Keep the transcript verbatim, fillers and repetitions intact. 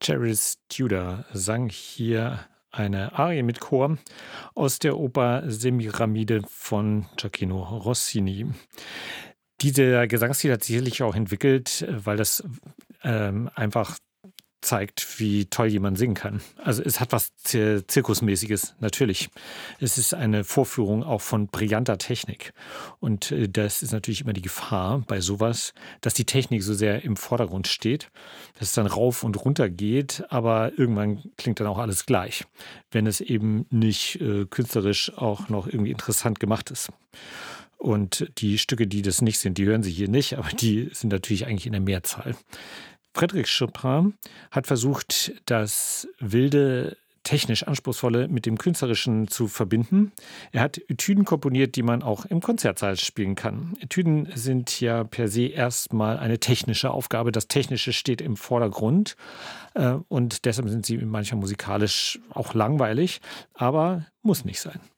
Jerris Tudor sang hier eine Arie mit Chor aus der Oper Semiramide von Gioacchino Rossini. Dieser Gesangsstil hat sich sicherlich auch entwickelt, äh, weil das ähm, einfach zeigt, wie toll jemand singen kann. Also es hat was Zir Zirkusmäßiges, natürlich. Es ist eine Vorführung auch von brillanter Technik. Und äh, das ist natürlich immer die Gefahr bei sowas, dass die Technik so sehr im Vordergrund steht, dass es dann rauf und runter geht, aber irgendwann klingt dann auch alles gleich, wenn es eben nicht äh, künstlerisch auch noch irgendwie interessant gemacht ist. Und die Stücke, die das nicht sind, die hören Sie hier nicht, aber die sind natürlich eigentlich in der Mehrzahl. Frédéric Chopin hat versucht, das wilde, technisch anspruchsvolle mit dem Künstlerischen zu verbinden. Er hat Etüden komponiert, die man auch im Konzertsaal spielen kann. Etüden sind ja per se erstmal eine technische Aufgabe. Das Technische steht im Vordergrund äh, und deshalb sind sie manchmal musikalisch auch langweilig, aber muss nicht sein.